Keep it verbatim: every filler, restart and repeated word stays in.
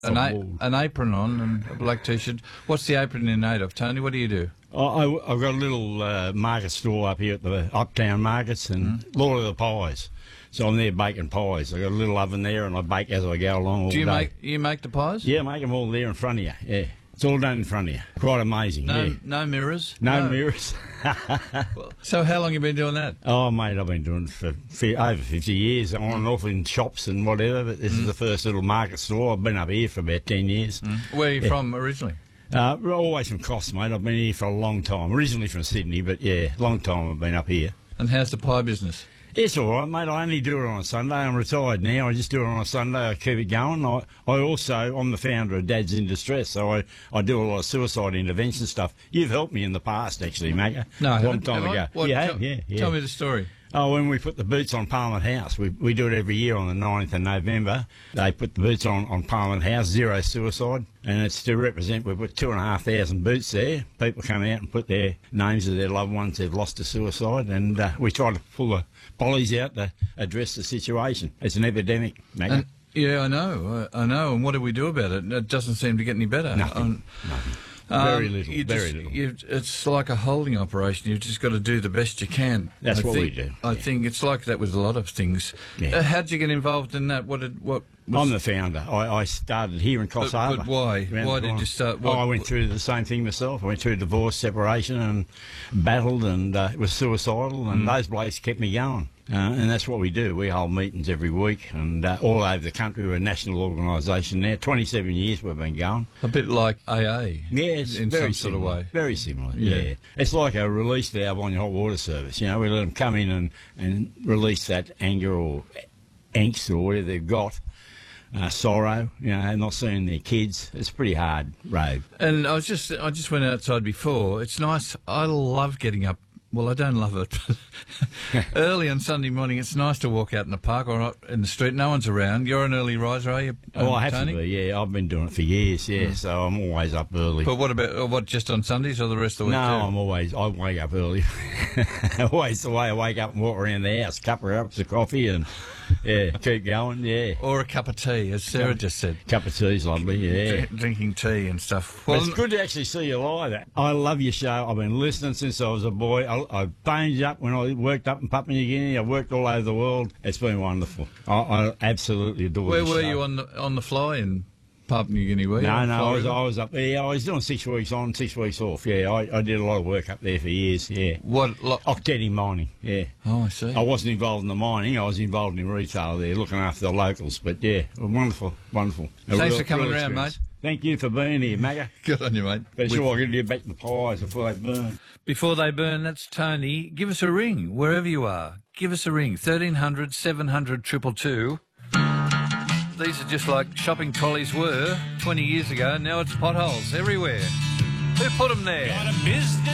An, a- an apron on and a black T-shirt. What's the apron in aid of, Tony? What do you do? I, I, I've got a little uh, market store up here at the Uptown Markets and Mm. Lord of the Pies. So I'm there baking pies. I've got a little oven there and I bake as I go along all Do you day. make you make the pies? Yeah, make them all there in front of you, yeah. It's all done in front of you. Quite amazing, No, yeah. no mirrors. No, mirrors. So how long have you been doing that? Oh, mate, I've been doing it for fi- over fifty years, on and off in shops and whatever, but this Mm. is the first little market store. I've been up here for about ten years. Where are you Yeah. from originally? Uh, we're always from Costs, mate. I've been here for a long time. Originally from Sydney, but yeah, long time I've been up here. And how's the pie business? It's all right, mate. I only do it on a Sunday. I'm retired now. I just do it on a Sunday. I keep it going. I, I also, I'm the founder of Dads in Distress, so I, I do a lot of suicide intervention stuff. You've helped me in the past, actually, mate. No, I a long haven't, time have I? ago. What, yeah, tell, yeah, yeah. Tell me the story. Oh, when we put the boots on Parliament House, we, we do it every year on the ninth of November. They put the boots on, on Parliament House, zero suicide, and it's to represent, we put two and a half thousand boots there. People come out and put their names of their loved ones they've lost to suicide, and uh, we try to pull the pollies out to address the situation. It's an epidemic, Maggie. And, yeah, I know, I, I know. And what do we do about it? It doesn't seem to get any better. Nothing, Um, nothing. um, Very little, you very just- little. you- It's like a holding operation. You've just got to do the best you can. That's I what we think- do, I yeah. think it's like that with a lot of things. Yeah. Uh, how did you get involved in that? What did what? Was, I'm the founder. I, I started here in Coffs But- Harbour. but why? around Why the did corner. you start- Oh, what- I went through the same thing myself. I went through divorce, separation, and battled, and uh, was suicidal, and those blokes kept me going. Uh, and that's what we do. We hold meetings every week, and uh, all over the country. We're a national organisation now. twenty-seven years we've been going. a bit like A A. Yeah, it's in very some sort of similar, way. Very similar, Yeah. yeah. It's like a release valve on your hot water service. You know, we let them come in and, and release that anger or angst or whatever they've got, uh, sorrow, you know, not seeing their kids. It's a pretty hard road. And I was just, I just went outside before. It's nice. I love getting up. Well, I don't love it. But early on Sunday morning, it's nice to walk out in the park or not in the street. No one's around. You're an early riser, are you? Oh, um, I have Tony? to be, yeah. I've been doing it for years, yeah, so I'm always up early. But what about uh, what? Just on Sundays or the rest of the week? No, too? I'm always, I wake up early. Always the way I wake up and walk around the house, cup of cups of coffee and, yeah, keep going, yeah. Or a cup of tea, as Sarah just said. Cup of tea's lovely, yeah. Drink- Drinking tea and stuff. Well, it's good to actually see you live. I love your show. I've been listening since I was a boy. I, I banged up when I worked up in Papua New Guinea. I worked all over the world. It's been wonderful. I, I absolutely adore Where the were show. you on the on the fly in Papua New Guinea? Were you? No, in no, I was, Florida? I was up there. I was doing six weeks on, six weeks off. Yeah, I, I did a lot of work up there for years, yeah. What? Lo- Octeti mining, yeah. oh, I see. I wasn't involved in the mining. I was involved in retail there, looking after the locals. But, yeah, wonderful, wonderful. A Thanks real- for coming real around, experience. mate. Thank you for being here, Magga. Good on you, mate. But With- sure, I can get back the pies before they burn. Before they burn, that's Tony. Give us a ring, wherever you are. Give us a ring, thirteen hundred, seven hundred, two two two. These are just like shopping trolleys were twenty years ago. Now it's potholes everywhere. Who put them there?